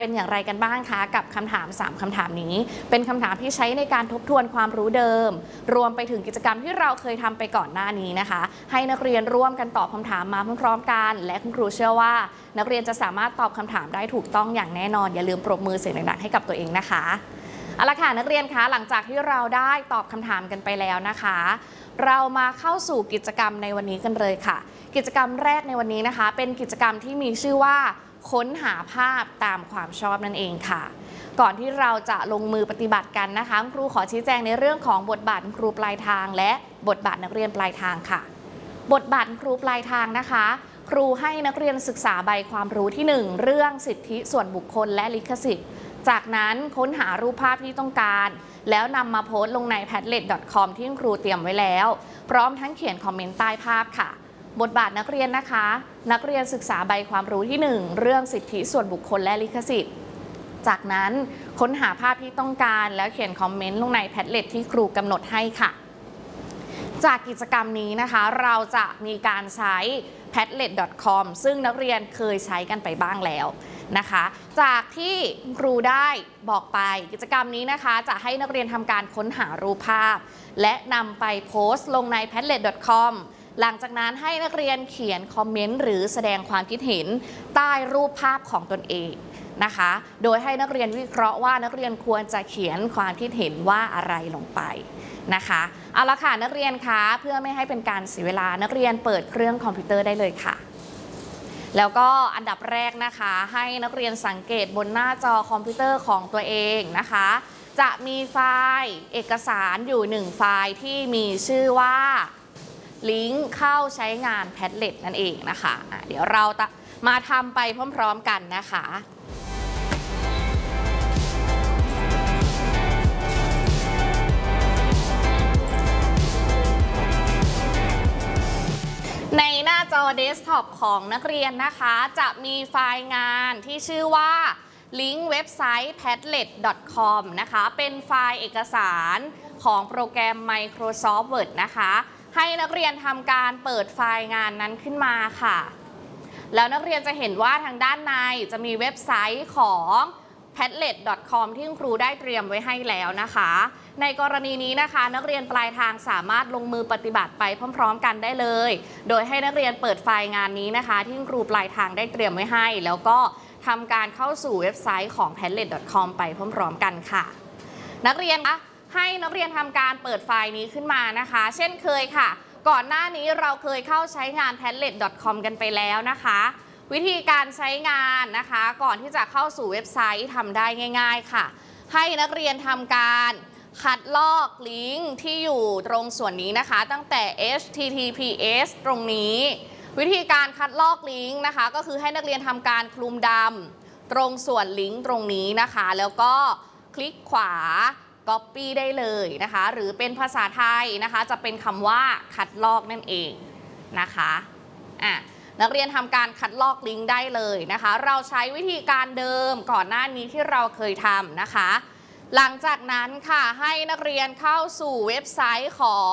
เป็นอย่างไรกันบ้างคะกับคำถาม3คำถามนี้เป็นคำถามที่ใช้ในการทบทวนความรู้เดิมรวมไปถึงกิจกรรมที่เราเคยทำไปก่อนหน้านี้นะคะให้นักเรียนร่วมกันตอบคำถามมาพร้อมๆกันและคุณครูเชื่อว่านักเรียนจะสามารถตอบคำถามได้ถูกต้องอย่างแน่นอนอย่าลืมปรบมือเสียงดังๆให้กับตัวเองนะคะเอาละค่ะนักเรียนคะหลังจากที่เราได้ตอบคำถามกันไปแล้วนะคะเรามาเข้าสู่กิจกรรมในวันนี้กันเลยค่ะกิจกรรมแรกในวันนี้นะคะเป็นกิจกรรมที่มีชื่อว่าค้นหาภาพตามความชอบนั่นเองค่ะก่อนที่เราจะลงมือปฏิบัติกันนะคะครูขอชี้แจงในเรื่องของบทบาทครูปลายทางและบทบาทนักเรียนปลายทางค่ะบทบาทครูปลายทางนะคะครูให้นักเรียนศึกษาใบความรู้ที่1เรื่องสิทธิส่วนบุคคลและลิขสิทธิ์จากนั้นค้นหารูปภาพที่ต้องการแล้วนำมาโพสต์ลงใน padlet.com ที่ครูเตรียมไว้แล้วพร้อมทั้งเขียนคอมเมนต์ใต้ภาพค่ะบทบาทนักเรียนนะคะนักเรียนศึกษาใบความรู้ที่1เรื่องสิทธิส่วนบุคคลและลิขสิทธิ์จากนั้นค้นหาภาพที่ต้องการแล้วเขียนคอมเมนต์ลงใน Padlet ที่ครูกำหนดให้ค่ะจากกิจกรรมนี้นะคะเราจะมีการใช้ padlet.com ซึ่งนักเรียนเคยใช้กันไปบ้างแล้วนะคะจากที่ครูได้บอกไปกิจกรรมนี้นะคะจะให้นักเรียนทำการค้นหารูปภาพและนำไปโพสต์ลงใน padlet.comหลังจากนั้นให้นักเรียนเขียนคอมเมนต์หรือแสดงความคิดเห็นใต้รูปภาพของตนเองนะคะโดยให้นักเรียนวิเคราะห์ว่านักเรียนควรจะเขียนความคิดเห็นว่าอะไรลงไปนะคะเอาละค่ะนักเรียนคะเพื่อไม่ให้เป็นการเสียเวลานักเรียนเปิดเครื่องคอมพิวเตอร์ได้เลยค่ะแล้วก็อันดับแรกนะคะให้นักเรียนสังเกตบนหน้าจอคอมพิวเตอร์ของตัวเองนะคะจะมีไฟล์เอกสารอยู่1ไฟล์ที่มีชื่อว่าลิงก์เข้าใช้งาน Padlet นั่นเองนะคะเดี๋ยวเรามาทำไปพร้อมๆกันนะคะในหน้าจอเดสก์ท็อปของนักเรียนนะคะจะมีไฟล์งานที่ชื่อว่าลิงก์เว็บไซต์ padlet.com นะคะเป็นไฟล์เอกสารของโปรแกรม Microsoft Word นะคะให้นักเรียนทำการเปิดไฟล์งานนั้นขึ้นมาค่ะแล้วนักเรียนจะเห็นว่าทางด้านในจะมีเว็บไซต์ของ padlet.com ที่ครูได้เตรียมไว้ให้แล้วนะคะในกรณีนี้นะคะนักเรียนปลายทางสามารถลงมือปฏิบัติไปพร้อมๆกันได้เลยโดยให้นักเรียนเปิดไฟล์งานนี้นะคะที่ครูปลายทางได้เตรียมไว้ให้แล้วก็ทำการเข้าสู่เว็บไซต์ของ padlet.com ไปพร้อมๆกันค่ะนักเรียนให้นักเรียนทำการเปิดไฟล์นี้ขึ้นมานะคะเช่นเคยค่ะก่อนหน้านี้เราเคยเข้าใช้งาน padlet.com กันไปแล้วนะคะวิธีการใช้งานนะคะก่อนที่จะเข้าสู่เว็บไซต์ทำได้ง่ายๆค่ะให้นักเรียนทำการคัดลอกลิงก์ที่อยู่ตรงส่วนนี้นะคะตั้งแต่ https ตรงนี้วิธีการคัดลอกลิงก์นะคะก็คือให้นักเรียนทำการคลุมดำตรงส่วนลิงก์ตรงนี้นะคะแล้วก็คลิกขวาCopy ได้เลยนะคะหรือเป็นภาษาไทยนะคะจะเป็นคำว่าคัดลอกนั่นเองนะคะนักเรียนทำการคัดลอกลิงก์ได้เลยนะคะเราใช้วิธีการเดิมก่อนหน้านี้ที่เราเคยทำนะคะหลังจากนั้นค่ะให้นักเรียนเข้าสู่เว็บไซต์ของ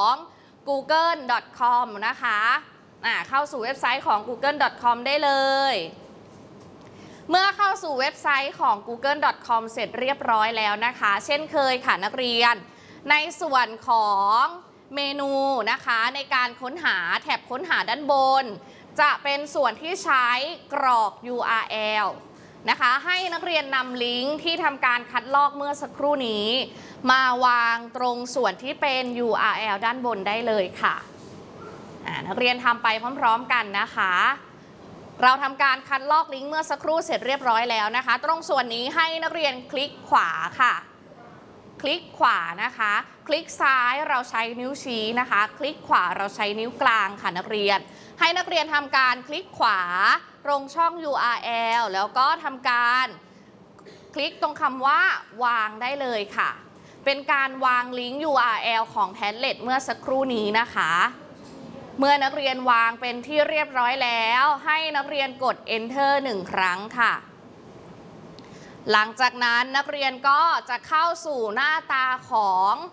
google.com นะคะเข้าสู่เว็บไซต์ของ google.com ได้เลยเมื่อเข้าสู่เว็บไซต์ของ google.com เสร็จเรียบร้อยแล้วนะคะเช่นเคยค่ะนักเรียนในส่วนของเมนูนะคะในการค้นหาแท็บค้นหาด้านบนจะเป็นส่วนที่ใช้กรอก URL นะคะให้นักเรียนนำลิงก์ที่ทำการคัดลอกเมื่อสักครู่นี้มาวางตรงส่วนที่เป็น URL ด้านบนได้เลยค่ะนักเรียนทำไปพร้อมๆกันนะคะเราทำการคัดลอกลิงก์เมื่อสักครู่เสร็จเรียบร้อยแล้วนะคะตรงส่วนนี้ให้นักเรียนคลิกขวาค่ะคลิกขวานะคะคลิกซ้ายเราใช้นิ้วชี้นะคะคลิกขวาเราใช้นิ้วกลางค่ะนักเรียนให้นักเรียนทำการคลิกขวาตรงช่อง URL แล้วก็ทำการคลิกตรงคำว่าวางได้เลยค่ะเป็นการวางลิงก์ URL ของ Padlet เมื่อสักครู่นี้นะคะเมื่อนักเรียนวางเป็นที่เรียบร้อยแล้วให้นักเรียนกด Enter 1 ครั้งค่ะหลังจากนั้นนักเรียนก็จะเข้าสู่หน้าตาของ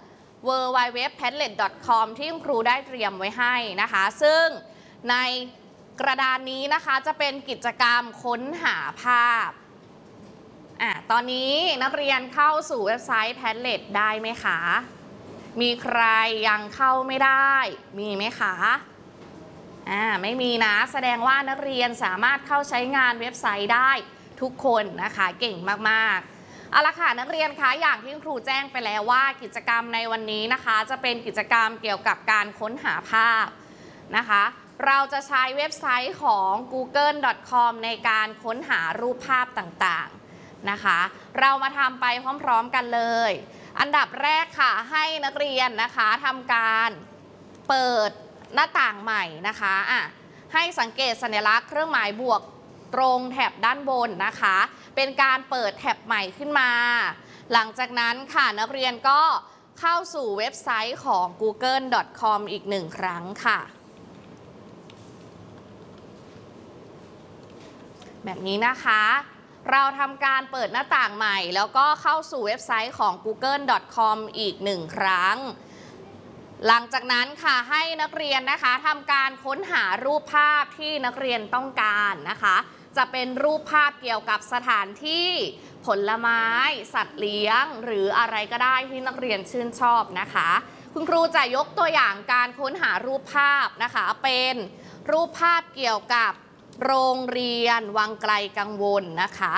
www.padlet.com ที่ครูได้เตรียมไว้ให้นะคะซึ่งในกระดานนี้นะคะจะเป็นกิจกรรมค้นหาภาพตอนนี้นักเรียนเข้าสู่เว็บไซต์ Padlet ได้ไหมคะ มีใครยังเข้าไม่ได้มีไหมคะไม่มีนะแสดงว่านักเรียนสามารถเข้าใช้งานเว็บไซต์ได้ทุกคนนะคะเก่งมากๆเอาละค่ะนักเรียนคะอย่างที่ครูแจ้งไปแล้วว่ากิจกรรมในวันนี้นะคะจะเป็นกิจกรรมเกี่ยวกับการค้นหาภาพนะคะเราจะใช้เว็บไซต์ของ google.com ในการค้นหารูปภาพต่างๆนะคะเรามาทำไปพร้อมๆกันเลยอันดับแรกค่ะให้นักเรียนนะคะทำการเปิดหน้าต่างใหม่นะคะให้สังเกตสัญลักษณ์เครื่องหมายบวกตรงแถบด้านบนนะคะเป็นการเปิดแถบใหม่ขึ้นมาหลังจากนั้นค่ะนักเรียนก็เข้าสู่เว็บไซต์ของ google.com อีกหนึ่งครั้งค่ะแบบนี้นะคะเราทำการเปิดหน้าต่างใหม่แล้วก็เข้าสู่เว็บไซต์ของ google.com อีกหนึ่งครั้งหลังจากนั้นค่ะให้นักเรียนนะคะทำการค้นหารูปภาพที่นักเรียนต้องการนะคะจะเป็นรูปภาพเกี่ยวกับสถานที่ผลไม้สัตว์เลี้ยงหรืออะไรก็ได้ที่นักเรียนชื่นชอบนะคะคุณครูจะยกตัวอย่างการค้นหารูปภาพนะคะเป็นรูปภาพเกี่ยวกับโรงเรียนวังไกลกังวลนะคะ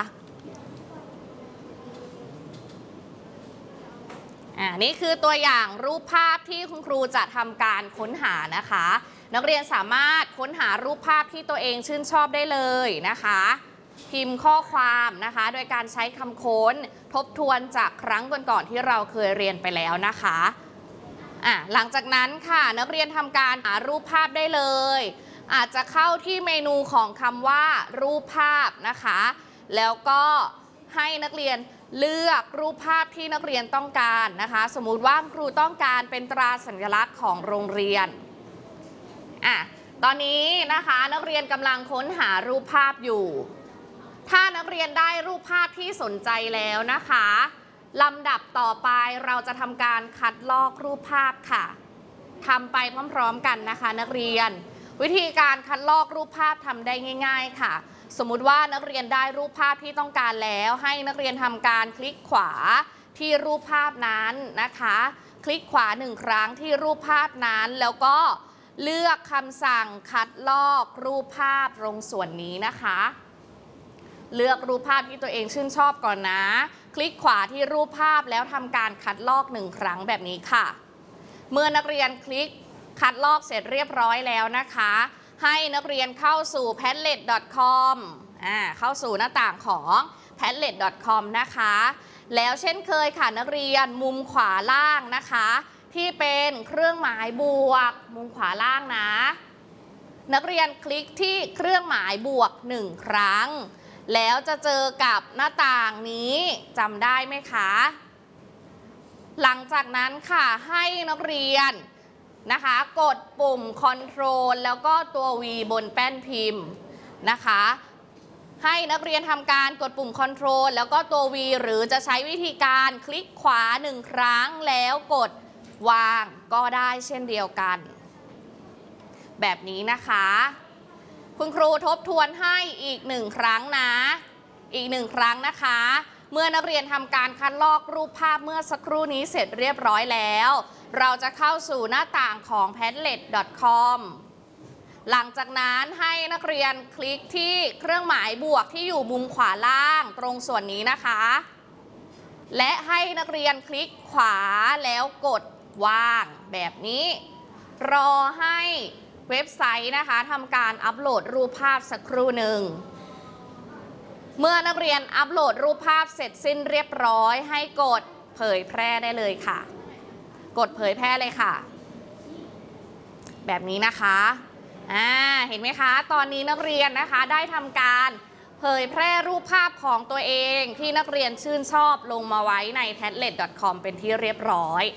นี่คือตัวอย่างรูปภาพที่คุณครูจะทำการค้นหานะคะนักเรียนสามารถค้นหารูปภาพที่ตัวเองชื่นชอบได้เลยนะคะพิมพ์ข้อความนะคะโดยการใช้คำค้นทบทวนจากครั้งก่อนๆที่เราเคยเรียนไปแล้วนะคะหลังจากนั้นค่ะนักเรียนทำการหารูปภาพได้เลยอาจจะเข้าที่เมนูของคำว่ารูปภาพนะคะแล้วก็ให้นักเรียนเลือกรูปภาพที่นักเรียนต้องการนะคะสมมุติว่าครูต้องการเป็นตราสัญลักษณ์ของโรงเรียนตอนนี้นะคะนักเรียนกำลังค้นหารูปภาพอยู่ถ้านักเรียนได้รูปภาพที่สนใจแล้วนะคะลำดับต่อไปเราจะทำการคัดลอกรูปภาพค่ะทำไปพร้อมๆกันนะคะนักเรียนวิธีการคัดลอกรูปภาพทำได้ง่ายๆค่ะสมมุติว่านักเรียนได้รูปภาพที่ต้องการแล้วให้นักเรียนทำการคลิกขวาที่รูปภาพนั้นนะคะคลิกขวาหนึ่งครั้งที่รูปภาพนั้นแล้วก็เลือกคำสั่งคัดลอกรูปภาพตรงส่วนนี้นะคะเลือกรูปภาพที่ตัวเองชื่นชอบก่อนนะคลิกขวาที่รูปภาพแล้วทำการคัดลอกหนึ่งครั้งแบบนี้ค่ะเมื่อนักเรียนคลิกคัดลอกเสร็จเรียบร้อยแล้วนะคะให้นักเรียนเข้าสู่ padlet.com เข้าสู่หน้าต่างของ padlet.com นะคะแล้วเช่นเคยค่ะนักเรียนมุมขวาล่างนะคะที่เป็นเครื่องหมายบวกมุมขวาล่างนะนักเรียนคลิกที่เครื่องหมายบวก1ครั้งแล้วจะเจอกับหน้าต่างนี้จำได้ไหมคะหลังจากนั้นค่ะให้นักเรียนนะคะกดปุ่ม Control แล้วก็ตัว V บนแป้นพิมพ์นะคะให้นักเรียนทำการกดปุ่ม Control แล้วก็ตัว V หรือจะใช้วิธีการคลิกขวา1ครั้งแล้วกดวางก็ได้เช่นเดียวกันแบบนี้นะคะคุณครูทบทวนให้อีก1ครั้งนะอีก1ครั้งนะคะเมื่อนักเรียนทำการคัดลอกรูปภาพเมื่อสักครู่นี้เสร็จเรียบร้อยแล้วเราจะเข้าสู่หน้าต่างของ padlet.com หลังจากนั้นให้นักเรียนคลิกที่เครื่องหมายบวกที่อยู่มุมขวาล่างตรงส่วนนี้นะคะและให้นักเรียนคลิกขวาแล้วกดวางแบบนี้รอให้เว็บไซต์นะคะทำการอัปโหลดรูปภาพสักครู่หนึ่งเมื่อนักเรียนอัปโหลดรูปภาพเสร็จสิ้นเรียบร้อยให้กดเผยแพร่ได้เลยค่ะกดเผยแพร่เลยค่ะแบบนี้นะคะเห็นไหมคะตอนนี้นักเรียนนะคะได้ทำการเผยแพร่รูปภาพของตัวเองที่นักเรียนชื่นชอบลงมาไว้ใน padlet.com เป็นที่เรียบร้อย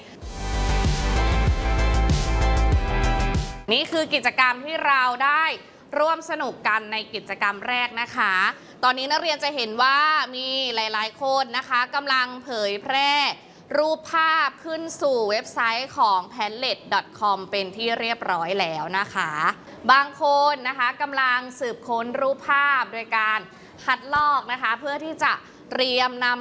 นี่คือกิจกรรมที่เราได้ร่วมสนุกกันในกิจกรรมแรกนะคะตอนนี้นักเรียนจะเห็นว่ามีหลายๆคนนะคะกำลังเผยแพร่รูปภาพขึ้นสู่เว็บไซต์ของ padlet.com เป็นที่เรียบร้อยแล้วนะคะบางคนนะคะกำลังสืบค้นรูปภาพโดยการคัดลอกนะคะเพื่อที่จะเตรียมนำ